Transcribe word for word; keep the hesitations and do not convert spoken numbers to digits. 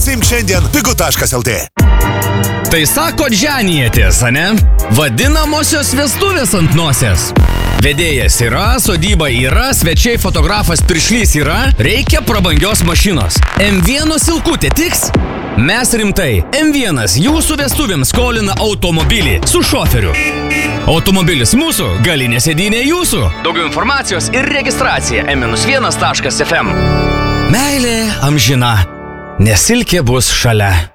Pasimk šiandien pigu taškas el tė. Tai sako dženijatės, ane? Vadinamosios vestuvės ant nosies. Vedėjas yra, sodyba yra, svečiai fotografas piršlys yra, reikia prabangios mašinos. em vienas silkutė tiks? Mes rimtai. em vienas jūsų vestuvėms skolina automobilį su šoferiu. Automobilis mūsų, galinė sėdynė jūsų. Daugiau informacijos ir registracija em vienas taškas ef em. Meilė amžina, nes silkė bus šalia.